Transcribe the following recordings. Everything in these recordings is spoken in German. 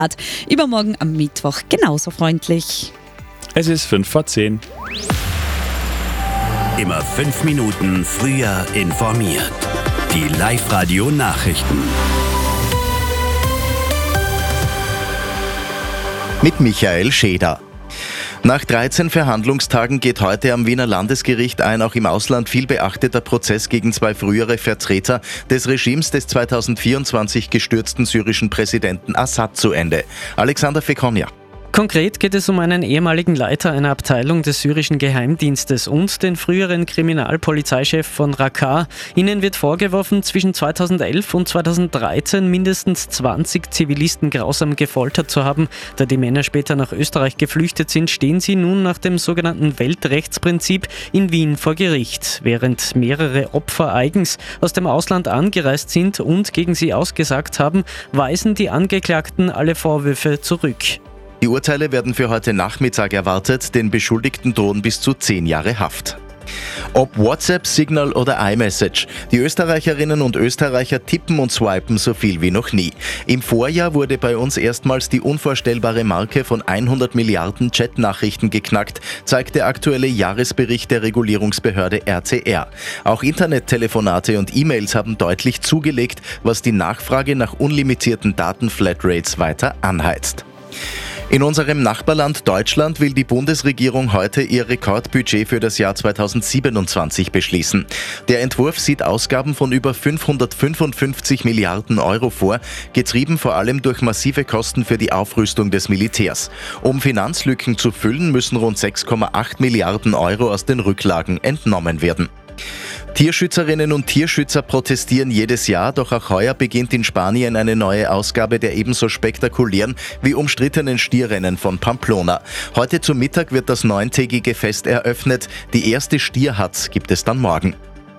Übermorgen am Mittwoch genauso freundlich. Es ist 5:10. Immer 5 Minuten früher informiert. Die Live-Radio-Nachrichten. Mit Michael Scheder. Nach 13 Verhandlungstagen geht heute am Wiener Landesgericht ein auch im Ausland viel beachteter Prozess gegen 2 frühere Vertreter des Regimes des 2024 gestürzten syrischen Präsidenten Assad zu Ende. Alexander Fekonja. Konkret geht es um einen ehemaligen Leiter einer Abteilung des syrischen Geheimdienstes und den früheren Kriminalpolizeichef von Raqqa. Ihnen wird vorgeworfen, zwischen 2011 und 2013 mindestens 20 Zivilisten grausam gefoltert zu haben. Da die Männer später nach Österreich geflüchtet sind, stehen sie nun nach dem sogenannten Weltrechtsprinzip in Wien vor Gericht. Während mehrere Opfer eigens aus dem Ausland angereist sind und gegen sie ausgesagt haben, weisen die Angeklagten alle Vorwürfe zurück. Die Urteile werden für heute Nachmittag erwartet, den Beschuldigten drohen bis zu 10 Jahre Haft. Ob WhatsApp, Signal oder iMessage, die Österreicherinnen und Österreicher tippen und swipen so viel wie noch nie. Im Vorjahr wurde bei uns erstmals die unvorstellbare Marke von 100 Milliarden Chatnachrichten geknackt, zeigt der aktuelle Jahresbericht der Regulierungsbehörde RTR. Auch Internettelefonate und E-Mails haben deutlich zugelegt, was die Nachfrage nach unlimitierten Datenflatrates weiter anheizt. In unserem Nachbarland Deutschland will die Bundesregierung heute ihr Rekordbudget für das Jahr 2027 beschließen. Der Entwurf sieht Ausgaben von über 555 Milliarden Euro vor, getrieben vor allem durch massive Kosten für die Aufrüstung des Militärs. Um Finanzlücken zu füllen, müssen rund 6,8 Milliarden Euro aus den Rücklagen entnommen werden. Tierschützerinnen und Tierschützer protestieren jedes Jahr, doch auch heuer beginnt in Spanien eine neue Ausgabe der ebenso spektakulären wie umstrittenen Stierrennen von Pamplona. Heute zu Mittag wird das 9-tägige Fest eröffnet. Die erste Stierhatz gibt es dann morgen.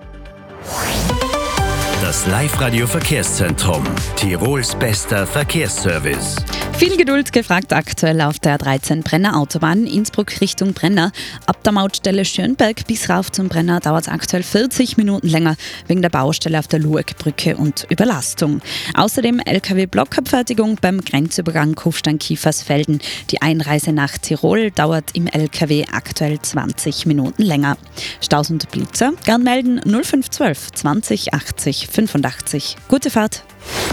Das Live-Radio-Verkehrszentrum. Tirols bester Verkehrsservice. Viel Geduld gefragt aktuell auf der 13 Brenner Autobahn Innsbruck Richtung Brenner. Ab der Mautstelle Schönberg bis rauf zum Brenner dauert es aktuell 40 Minuten länger wegen der Baustelle auf der Luegbrücke und Überlastung. Außerdem LKW-Blockabfertigung beim Grenzübergang Kufstein-Kiefersfelden. Die Einreise nach Tirol dauert im LKW aktuell 20 Minuten länger. Staus und Blitzer gern melden 0512 20 80 85. Gute Fahrt!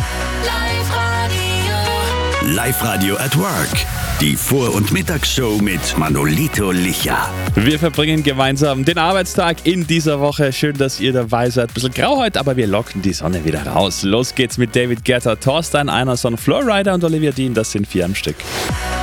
Live-Radio at Work. Die Vor- und Mittagsshow mit Manolito Licha. Wir verbringen gemeinsam den Arbeitstag in dieser Woche. Schön, dass ihr dabei seid. Ein bisschen grau heute, aber wir locken die Sonne wieder raus. Los geht's mit David Guetta, Thorstein Einerson, Flowrider und Olivia Dean. Das sind 4 am Stück.